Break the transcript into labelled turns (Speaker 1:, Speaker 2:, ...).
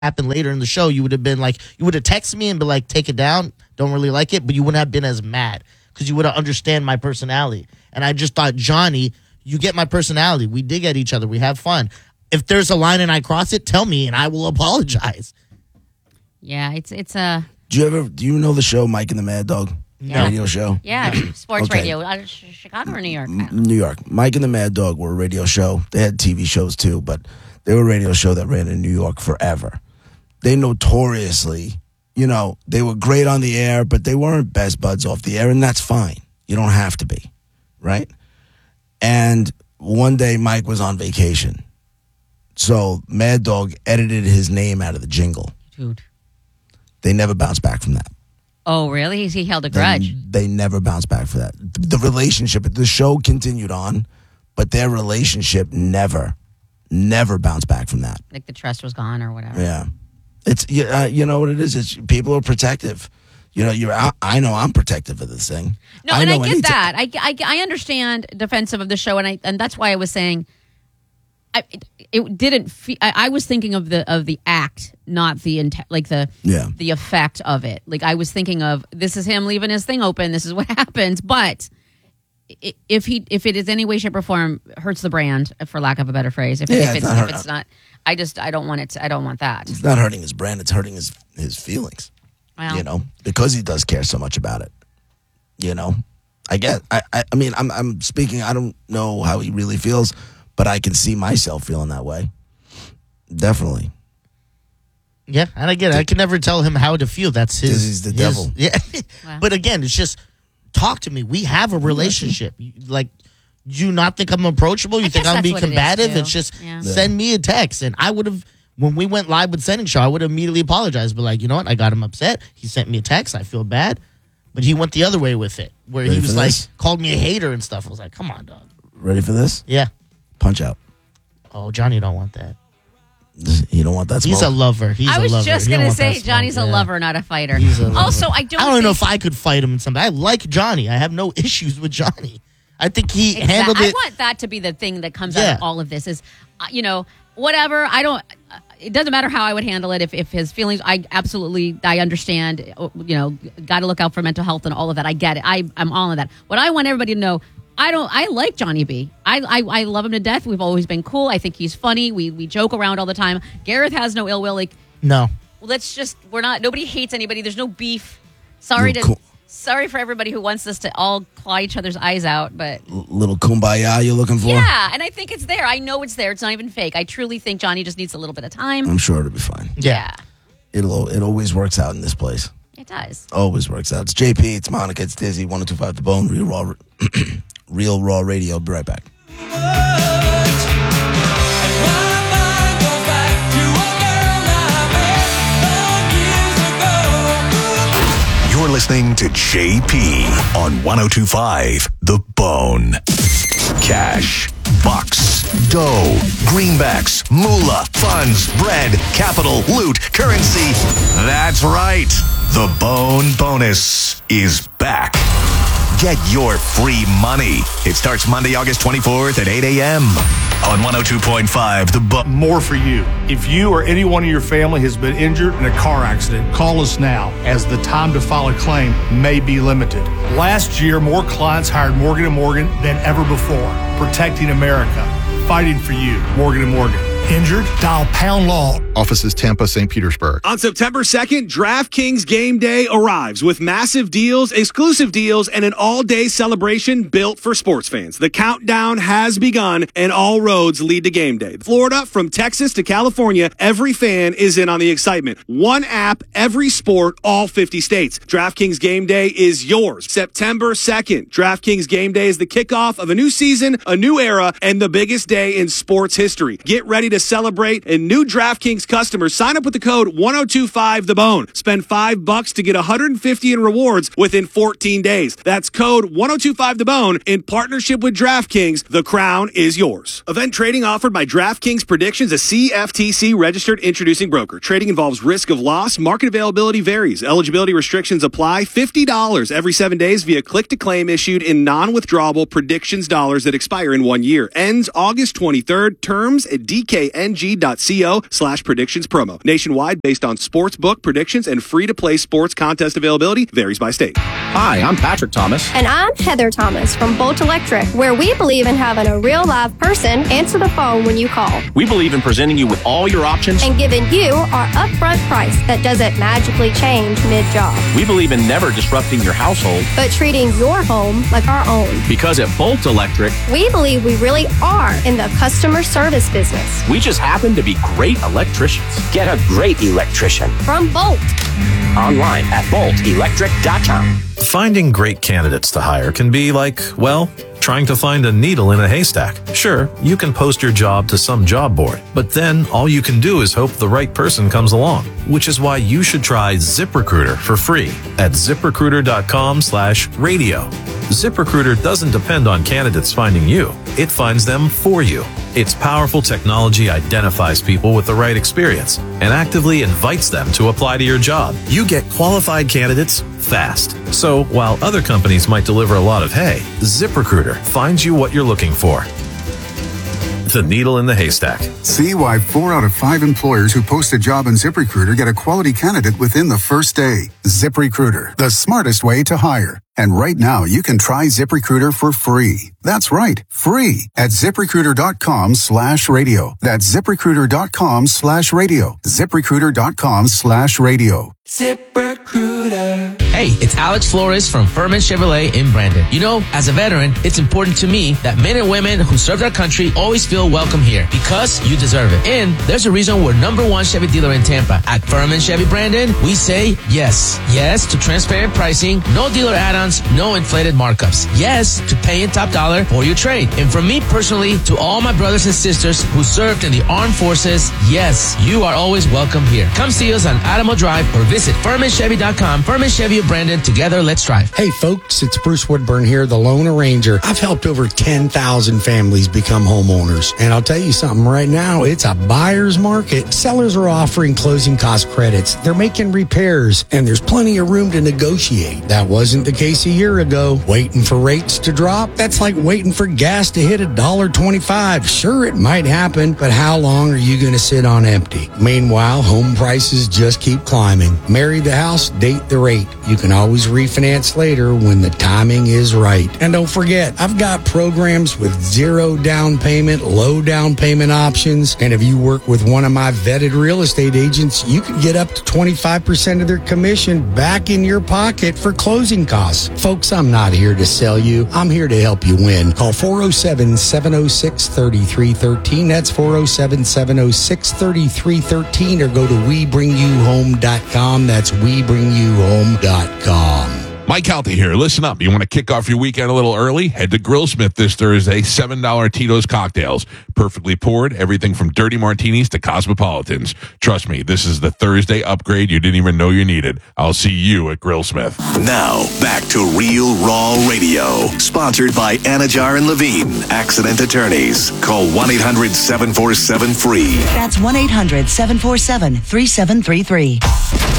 Speaker 1: happened later in the show, you would have been like, you would have texted me and be like, take it down, don't really like it, but you wouldn't have been as mad because you would have understand my personality. And I just thought, Johnny, you get my personality. We dig at each other. We have fun. If there's a line and I cross it, tell me and I will apologize.
Speaker 2: Yeah, it's a.
Speaker 3: Do you know the show Mike and the Mad Dog?
Speaker 2: Yeah.
Speaker 3: Radio show?
Speaker 2: Yeah, sports
Speaker 3: Okay.
Speaker 2: radio. Chicago or New York?
Speaker 3: New York. Mike and the Mad Dog were a radio show. They had TV shows too, but they were a radio show that ran in New York forever. They notoriously, they were great on the air, but they weren't best buds off the air, and that's fine. You don't have to be, right? And one day Mike was on vacation. So Mad Dog edited his name out of the jingle.
Speaker 2: Dude.
Speaker 3: They never bounced back from that.
Speaker 2: Oh, really? He held a grudge.
Speaker 3: They never bounced back for that. The relationship, the show continued on, but their relationship never bounced back from that.
Speaker 2: Like the trust was gone or whatever.
Speaker 3: Yeah. It's you know what it is? It's people are protective. I know I'm protective of this thing.
Speaker 2: No, and I get that. I understand defensive of the show, and that's why I was saying it didn't. I was thinking of the act, not the the effect of it. Like I was thinking of this is him leaving his thing open. This is what happens. But if it is any way, shape, or form hurts the brand, for lack of a better phrase, if it's not, I don't want it. I don't want that.
Speaker 3: It's not hurting his brand. It's hurting his feelings.
Speaker 2: Well,
Speaker 3: because he does care so much about it. I mean, I'm speaking. I don't know how he really feels, but I can see myself feeling that way. Definitely.
Speaker 1: Yeah, and again, I can never tell him how to feel. That's his.
Speaker 3: He's the devil.
Speaker 1: Yeah,
Speaker 2: Wow.
Speaker 1: But again, it's just talk to me. We have a relationship. Like, do you not think I'm approachable? You think
Speaker 2: guess
Speaker 1: I'm
Speaker 2: that's
Speaker 1: being
Speaker 2: what it is,
Speaker 1: combative?
Speaker 2: too.
Speaker 1: It's just
Speaker 2: Yeah.
Speaker 1: send me a text, and I would have. When we went live with Sending Show, I would have immediately apologized. But like, you know what? I got him upset. He sent me a text. I feel bad, but he went the other way with it, where
Speaker 3: Ready
Speaker 1: he was
Speaker 3: for
Speaker 1: like,
Speaker 3: this?
Speaker 1: called me a hater and stuff. I was like, come on, dog.
Speaker 3: Ready for this?
Speaker 1: Yeah.
Speaker 3: Punch out.
Speaker 1: Oh, Johnny don't want that.
Speaker 3: You don't want that smoke?
Speaker 1: He's a lover.
Speaker 2: I was just
Speaker 1: going
Speaker 2: gonna say Johnny's a lover, not a fighter.
Speaker 1: He's a lover.
Speaker 2: Also, I don't
Speaker 1: know if I could fight him in something. I like Johnny. I have no issues with Johnny. I think he handled it.
Speaker 2: I want that to be the thing that comes out of all of this is, whatever. I don't. It doesn't matter how I would handle it. If his feelings, I understand. Got to look out for mental health and all of that. I get it. I'm all in that. What I want everybody to know. I like Johnny B. I love him to death. We've always been cool. I think he's funny. We joke around all the time. Gareth has no ill will. Like,
Speaker 1: No.
Speaker 2: nobody hates anybody. There's no beef. Sorry for everybody who wants us to all claw each other's eyes out, but
Speaker 3: Little kumbaya you're looking for?
Speaker 2: yeah, and I think it's there. I know it's there. It's not even fake. I truly think Johnny just needs a little bit of time.
Speaker 3: I'm sure it'll be fine.
Speaker 2: Yeah.
Speaker 3: It always works out in this place.
Speaker 2: It does.
Speaker 3: Always works out. It's JP, it's Monica, it's Dizzy, 102.5 The Bone, Real Raw Radio. I'll be right back.
Speaker 4: You're listening to JP on 102.5 The Bone. Cash, bucks, dough, greenbacks, moolah, funds, bread, capital, loot, currency. That's right. The Bone Bonus is back. Get your free money. It starts Monday, August 24th at 8 a.m. on 102.5 The Bone.
Speaker 5: More for you. If you or anyone in your family has been injured in a car accident, call us now, as the time to file a claim may be limited. Last year, more clients hired Morgan & Morgan than ever before. Protecting America. Fighting for you. Morgan & Morgan. Injured? Dial Pound Law.
Speaker 6: Offices Tampa, St. Petersburg.
Speaker 7: On September 2nd, DraftKings Game Day arrives with massive deals, exclusive deals, and an all-day celebration built for sports fans. The countdown has begun, and all roads lead to Game Day. Florida, from Texas to California, every fan is in on the excitement. One app, every sport, all 50 states. DraftKings Game Day is yours. September 2nd, DraftKings Game Day is the kickoff of a new season, a new era, and the biggest day in sports history. Get ready to celebrate, and new DraftKings customers sign up with the code 1025TheBone. Spend $5 to get $150 in rewards within 14 days. That's code 1025TheBone in partnership with DraftKings. The crown is yours. Event trading offered by DraftKings Predictions, a CFTC registered introducing broker. Trading involves risk of loss. Market availability varies. Eligibility restrictions apply. $50 every 7 days via click to claim issued in non-withdrawable predictions dollars that expire in 1 year. Ends August 23rd. Terms at dkng.co/predictions. predictions promo. Nationwide, based on sportsbook predictions and free-to-play sports contest availability, varies by state.
Speaker 8: Hi, I'm Patrick Thomas.
Speaker 9: And I'm Heather Thomas from Bolt Electric, where we believe in having a real live person answer the phone when you call.
Speaker 8: We believe in presenting you with all your options
Speaker 9: and giving you our upfront price that doesn't magically change mid-job.
Speaker 8: We believe in never disrupting your household,
Speaker 9: but treating your home like our own.
Speaker 8: Because at Bolt Electric,
Speaker 9: we believe we really are in the customer service business.
Speaker 8: We just happen to be great electricians. Get a great electrician
Speaker 9: from Bolt.
Speaker 8: Online at boltelectric.com.
Speaker 10: Finding great candidates to hire can be like, well, trying to find a needle in a haystack. Sure, you can post your job to some job board, but then all you can do is hope the right person comes along, which is why you should try ZipRecruiter for free at ZipRecruiter.com/radio. ZipRecruiter doesn't depend on candidates finding you. It finds them for you. Its powerful technology identifies people with the right experience and actively invites them to apply to your job. You get qualified candidates fast. So while other companies might deliver a lot of hay, ZipRecruiter finds you what you're looking for. The needle in the haystack.
Speaker 11: See why 4 out of 5 employers who post a job on ZipRecruiter get a quality candidate within the first day. ZipRecruiter, the smartest way to hire. And right now, you can try ZipRecruiter for free. That's right, free at ZipRecruiter.com/radio. That's ZipRecruiter.com/radio. ZipRecruiter.com/radio.
Speaker 12: ZipRecruiter. Hey, it's Alex Flores from Furman Chevrolet in Brandon. You know, as a veteran, it's important to me that men and women who serve our country always feel welcome here because you deserve it. And there's a reason we're #1 Chevy dealer in Tampa. At Furman Chevy Brandon, we say yes. Yes to transparent pricing, no dealer add-ons, no inflated markups. Yes to paying top dollar for your trade. And from me personally to all my brothers and sisters who served in the armed forces, yes, you are always welcome here. Come see us on Adamo Drive or visit FurmanChevy.com. Furman Chevy of Brandon. Together, let's drive.
Speaker 13: Hey, folks, it's Bruce Woodburn here, the Lone Arranger. I've helped over 10,000 families become homeowners. And I'll tell you something right now, it's a buyer's market. Sellers are offering closing cost credits. They're making repairs, and there's plenty of room to negotiate. That wasn't the case a year ago. Waiting for rates to drop? That's like waiting for gas to hit $1.25. Sure, it might happen, but how long are you going to sit on empty? Meanwhile, home prices just keep climbing. Marry the house, date the rate. You can always refinance later when the timing is right. And don't forget, I've got programs with 0 down payment, low down payment options. And if you work with one of my vetted real estate agents, you can get up to 25% of their commission back in your pocket for closing costs. Folks, I'm not here to sell you. I'm here to help you win. Call 407-706-3313. That's 407-706-3313, or go to WeBringYouHome.com. That's WeBringYouHome.com.
Speaker 14: Mike Calta here. Listen up. You want to kick off your weekend a little early? Head to Grillsmith this Thursday. $7 Tito's cocktails. Perfectly poured. Everything from dirty martinis to cosmopolitans. Trust me, this is the Thursday upgrade you didn't even know you needed. I'll see you at Grillsmith.
Speaker 4: Now, back to Real Raw Radio. Sponsored by Anajar and Levine, Accident Attorneys. Call 1-800-747-FREE.
Speaker 15: That's 1-800-747-3733.